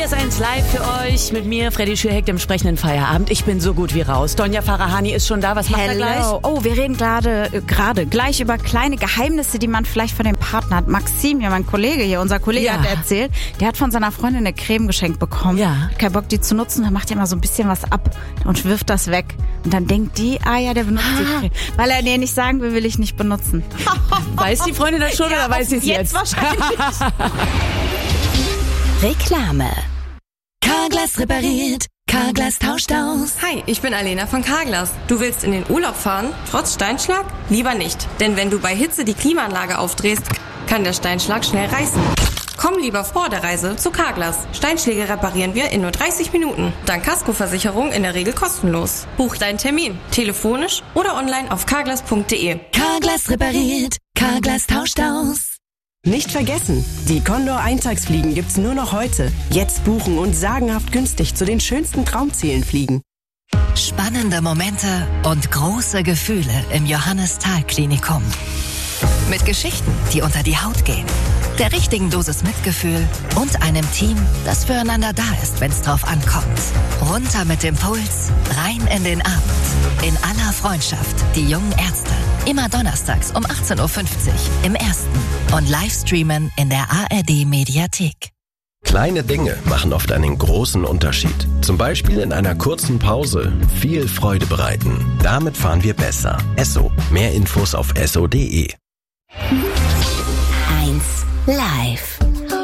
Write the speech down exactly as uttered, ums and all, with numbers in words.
Hier ist eins live für euch mit mir, Freddy Schürheck, dem sprechenden Feierabend. Ich bin so gut wie raus. Donja Farahani ist schon da. Was macht er gleich? Oh, wir reden gerade äh, gerade gleich über kleine Geheimnisse, die man vielleicht von dem Partner hat. Maxim, ja, mein Kollege hier, unser Kollege Ja. hat erzählt, der hat von seiner Freundin eine Creme geschenkt bekommen. Ja. Hat keinen Bock, die zu nutzen, dann macht er immer so ein bisschen was ab und wirft das weg. Und dann denkt die, ah ja, der benutzt die Creme. Weil er dir nicht sagen will, will ich nicht benutzen. Weiß die Freundin das schon Ja, oder weiß sie es jetzt? jetzt wahrscheinlich. Reklame. Carglass repariert, Carglass tauscht aus. Hi, ich bin Alena von Carglass. Du willst in den Urlaub fahren, trotz Steinschlag? Lieber nicht, denn wenn du bei Hitze die Klimaanlage aufdrehst, kann der Steinschlag schnell reißen. Komm lieber vor der Reise zu Carglass. Steinschläge reparieren wir in nur dreißig Minuten. Dank Kaskoversicherung in der Regel kostenlos. Buch deinen Termin, telefonisch oder online auf carglass punkt de. Carglass repariert, Carglass tauscht aus. Nicht vergessen, die Condor-Eintagsfliegen gibt's nur noch heute. Jetzt buchen und sagenhaft günstig zu den schönsten Traumzielen fliegen. Spannende Momente und große Gefühle im Johannes-Thal-Klinikum. Mit Geschichten, die unter die Haut gehen. Der richtigen Dosis Mitgefühl und einem Team, das füreinander da ist, wenn's drauf ankommt. Runter mit dem Puls, rein in den Abend. In aller Freundschaft, die jungen Ärzte. Immer donnerstags um achtzehn Uhr fünfzig im Ersten. Und Livestreamen in der A R D-Mediathek. Kleine Dinge machen oft einen großen Unterschied. Zum Beispiel in einer kurzen Pause viel Freude bereiten. Damit fahren wir besser. Esso. Mehr Infos auf esso punkt de. eins live.